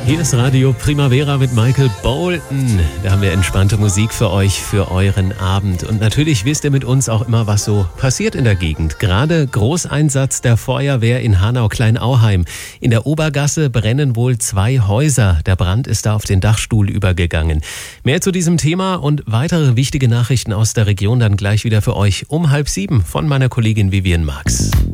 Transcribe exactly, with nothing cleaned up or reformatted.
Hier ist Radio Primavera mit Michael Bolton. Da haben wir entspannte Musik für euch, für euren Abend. Und natürlich wisst ihr mit uns auch immer, was so passiert in der Gegend. Gerade Großeinsatz der Feuerwehr in Hanau-Kleinauheim. In der Obergasse brennen wohl zwei Häuser. Der Brand ist da auf den Dachstuhl übergegangen. Mehr zu diesem Thema und weitere wichtige Nachrichten aus der Region dann gleich wieder für euch um halb sieben von meiner Kollegin Vivian Marx.